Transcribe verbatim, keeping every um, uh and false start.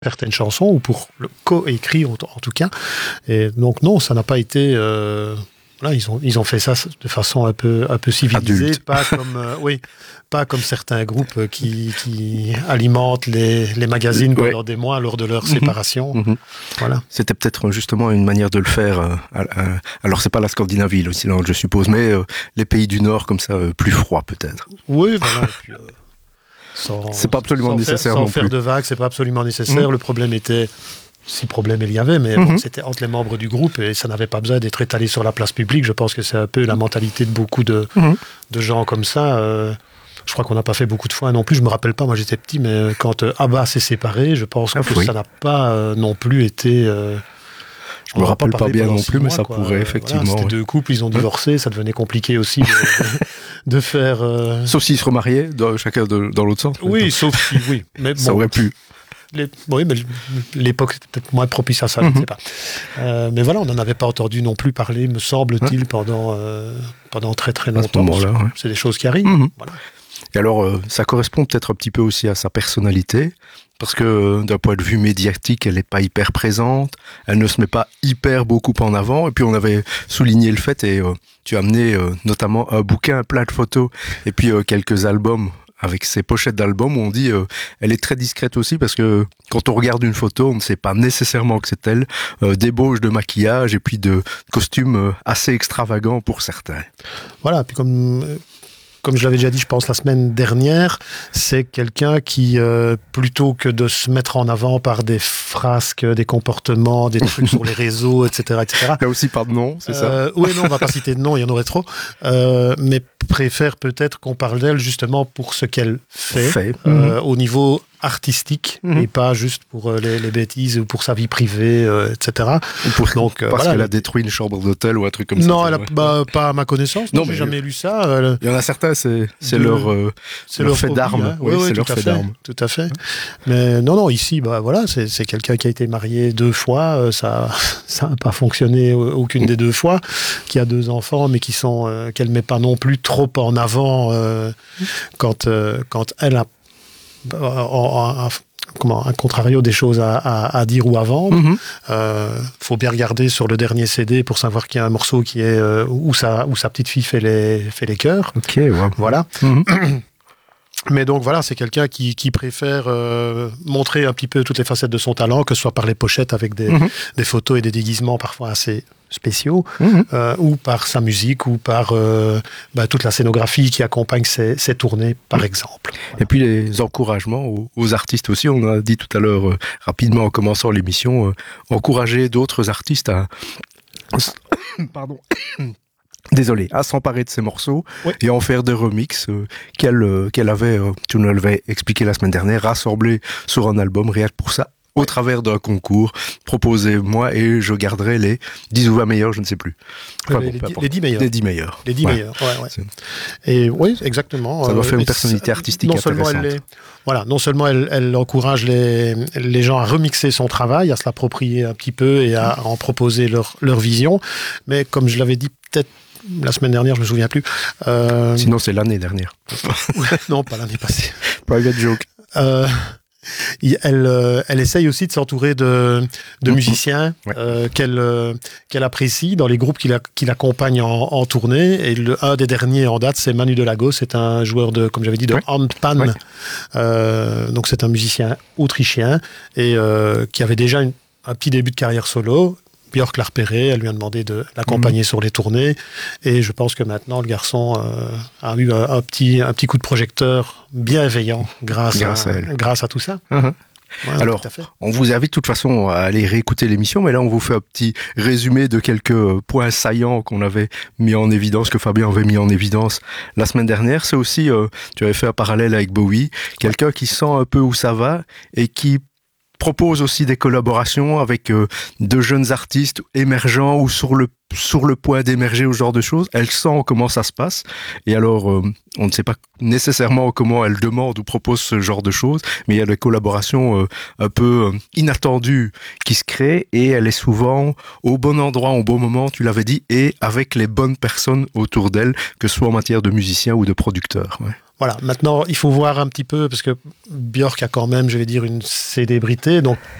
certaines chansons, ou pour le co-écrire en tout cas. Et donc non, ça n'a pas été... Euh, voilà, ils ont, ils ont fait ça de façon un peu, un peu civilisée, adulte. pas comme, euh, oui, pas comme certains groupes qui, qui alimentent les, les magazines pendant ouais. des mois lors de leur mmh. séparation. Mmh. Voilà. C'était peut-être justement une manière de le faire. Euh, euh, alors c'est pas la Scandinavie, l'Occident, je suppose, mais euh, les pays du Nord comme ça, euh, plus froids peut-être. Oui, voilà. Et puis, euh, sans, c'est pas absolument sans nécessaire faire, non sans faire plus. de vagues, c'est pas absolument nécessaire. Mmh. Le problème était, si problème il y avait, mais mmh. bon, c'était entre les membres du groupe et ça n'avait pas besoin d'être étalé sur la place publique. Je pense que c'est un peu la mentalité de beaucoup de, mmh. de gens comme ça. Euh, je crois qu'on n'a pas fait beaucoup de fois non plus. Je me rappelle pas, moi j'étais petit, mais quand euh, ABBA s'est séparé, je pense ah, que oui. ça n'a pas euh, non plus été... Euh, Je me rappelle pas, pas bien non plus, mois, mais ça quoi. pourrait, effectivement. Voilà, c'était ouais. deux couples, ils ont divorcé, ça devenait compliqué aussi de, de faire... Euh... Sauf s'ils se remariaient, dans, chacun de, dans l'autre sens. Oui, donc. Sauf si, oui. Mais ça bon, aurait pu. Les, oui, mais l'époque était peut-être moins propice à ça, mm-hmm. je ne sais pas. Euh, mais voilà, on n'en avait pas entendu non plus parler, me semble-t-il, ouais. pendant, euh, pendant très très longtemps. Ouais. C'est des choses qui arrivent. Mm-hmm. Voilà. Et alors, euh, ça correspond peut-être un petit peu aussi à sa personnalité, parce que euh, d'un point de vue médiatique, elle n'est pas hyper présente, elle ne se met pas hyper beaucoup en avant, et puis on avait souligné le fait, et euh, tu as amené euh, notamment un bouquin plein de photos, et puis euh, quelques albums, avec ses pochettes d'albums, où on dit euh, elle est très discrète aussi, parce que quand on regarde une photo, on ne sait pas nécessairement que c'est elle, euh, débauche de maquillage, et puis de costumes euh, assez extravagants pour certains. Voilà, puis comme... Euh... Comme je l'avais déjà dit, je pense, la semaine dernière, c'est quelqu'un qui, euh, plutôt que de se mettre en avant par des frasques, des comportements, des trucs sur les réseaux, et cetera, et cetera. Il n'y a aussi pas de nom, c'est euh, ça Oui, non, on ne va pas citer de nom, il y en aurait trop. Euh, mais préfère peut-être qu'on parle d'elle justement pour ce qu'elle fait, fait. Euh, mmh. au niveau artistique, mmh. et pas juste pour les, les bêtises ou pour sa vie privée, euh, et cetera. Ou pour, Donc, parce voilà, qu'elle a détruit une chambre d'hôtel ou un truc comme non, ça. Non, elle a, bah, pas à ma connaissance, non, j'ai jamais je... lu ça. Elle... Il y en a certains, c'est, c'est de... leur, euh, c'est leur leur fait hobby, d'armes. Hein. Oui, oui, c'est oui, leur tout fait fait, d'armes. Tout à fait. Mais non, non, ici, bah, voilà, c'est, c'est quelqu'un qui a été marié deux fois, euh, ça ça n'a pas fonctionné aucune mmh. des deux fois, qui a deux enfants, mais qui sont, euh, qu'elle ne met pas non plus trop en avant euh, mmh. quand, euh, quand elle a... En, en, en, comment, un contrario des choses à, à, à dire ou à vendre. Il mm-hmm. euh, faut bien regarder sur le dernier C D pour savoir qu'il y a un morceau qui est euh, où, sa, où sa petite fille fait les, fait les chœurs. Ok, ouais. Voilà. Mm-hmm. Mais donc voilà, c'est quelqu'un qui, qui préfère euh, montrer un petit peu toutes les facettes de son talent, que ce soit par les pochettes avec des, mm-hmm. des photos et des déguisements parfois assez spéciaux, mm-hmm. euh, ou par sa musique, ou par euh, bah, toute la scénographie qui accompagne ses, ses tournées, par mm-hmm. exemple. Voilà. Et puis les encouragements aux, aux artistes aussi, on a dit tout à l'heure euh, rapidement en commençant l'émission, euh, encourager d'autres artistes à... Pardon. Désolé, à s'emparer de ces morceaux ouais. et en faire des remixes euh, qu'elle, euh, qu'elle avait, euh, tu nous l'avais expliqué la semaine dernière, rassemblés sur un album, rien que pour ça, au travers d'un concours. Proposez-moi et je garderai les dix ou vingt meilleurs, je ne sais plus. Enfin, les, bon, les, les dix meilleurs. Les dix meilleurs. Les dix ouais. meilleurs, ouais, ouais. C'est... Et oui, exactement. Ça doit faire une personnalité artistique non intéressante. Seulement elle les, voilà, non seulement elle, elle encourage les, les gens à remixer son travail, à se l'approprier un petit peu et à en proposer leur, leur vision, mais comme je l'avais dit peut-être la semaine dernière, je me souviens plus. Euh... Sinon, c'est l'année dernière. Non, pas l'année passée. Private joke. Euh... Elle, euh, elle essaye aussi de s'entourer de, de musiciens ouais. euh, qu'elle, euh, qu'elle apprécie dans les groupes qui, la, qui l'accompagnent en, en tournée. Et le, un des derniers en date, c'est Manu Delagos. C'est un joueur de, comme j'avais dit, de ouais. handpan. Ouais. Euh, donc c'est un musicien autrichien et euh, qui avait déjà une, un petit début de carrière solo. Björk l'a repéré, elle lui a demandé de l'accompagner mmh. sur les tournées. Et je pense que maintenant, le garçon euh, a eu un, un, petit, un petit coup de projecteur bienveillant grâce, grâce, à, à, grâce à tout ça. Mmh. Ouais, alors, on vous invite de toute façon à aller réécouter l'émission, mais là, on vous fait un petit résumé de quelques points saillants qu'on avait mis en évidence, que Fabien avait mis en évidence la semaine dernière. C'est aussi, euh, tu avais fait un parallèle avec Bowie, quelqu'un ouais. qui sent un peu où ça va et qui propose aussi des collaborations avec euh, de jeunes artistes émergents ou sur le sur le point d'émerger ou ce genre de choses. Elle sent comment ça se passe et alors euh, on ne sait pas nécessairement comment elle demande ou propose ce genre de choses, mais il y a des collaborations euh, un peu euh, inattendues qui se créent et elle est souvent au bon endroit au bon moment, tu l'avais dit, et avec les bonnes personnes autour d'elle, que ce soit en matière de musiciens ou de producteurs. Ouais. Voilà, maintenant, il faut voir un petit peu, parce que Björk a quand même, je vais dire, une célébrité, donc